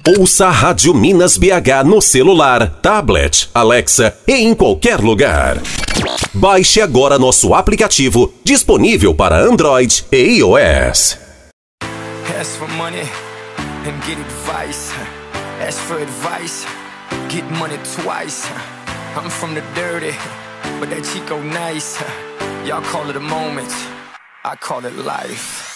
Ouça a Rádio Minas BH no celular, tablet, Alexa e em qualquer lugar. Baixe agora nosso aplicativo, disponível para Android e iOS. Ask for money and get advice. Ask for advice, get money twice. I'm from the dirty, but that Chico nice. Y'all call it a moment, I call it life.